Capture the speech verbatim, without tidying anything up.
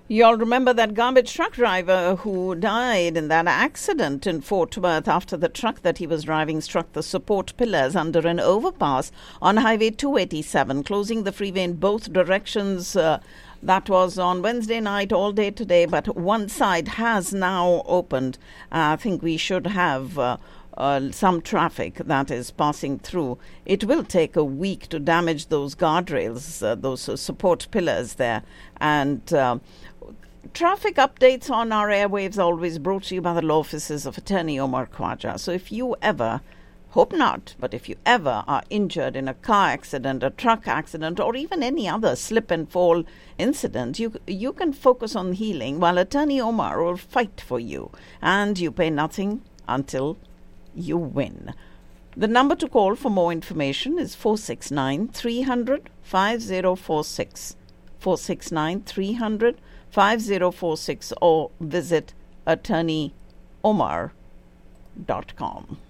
You all remember that garbage truck driver who died in that accident in Fort Worth after the truck that he was driving struck the support pillars under an overpass on Highway two eighty-seven, closing the freeway in both directions. Uh, that was on Wednesday night, all day today, but one side has now opened. Uh, I think we should have Uh, Uh, some traffic that is passing through. It will take a week to damage those guardrails, uh, those uh, support pillars there. And uh, traffic updates on our airwaves always brought to you by the law offices of Attorney Omar Khwaja. So if you ever, hope not, but if you ever are injured in a car accident, a truck accident, or even any other slip and fall incident, you you can focus on healing while Attorney Omar will fight for you. And you pay nothing until you win. The number to call for more information is four six nine, three hundred, five zero four six, four six nine, three hundred, five zero four six, or visit attorney omar dot com.